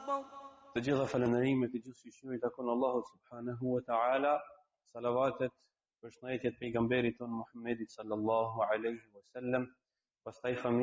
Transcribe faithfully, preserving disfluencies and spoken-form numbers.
Të gjitha falënderimet e gjithësishmërit takon Allahut subhanahu wa ta'ala, salavatet, përshëndetjet pejgamberit ton Muhammedit sallallahu alaihi wasallam, pastaj